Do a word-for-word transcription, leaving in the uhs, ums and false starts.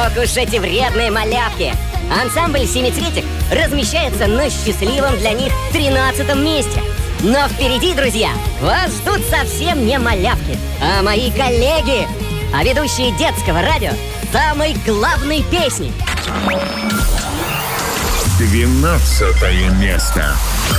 Ох уж эти вредные малявки. Ансамбль «Семицветик» размещается на счастливом для них тринадцатом месте. Но впереди, друзья, вас ждут совсем не малявки, а мои коллеги, а ведущие детского радио самой главной песни. Двенадцатое место.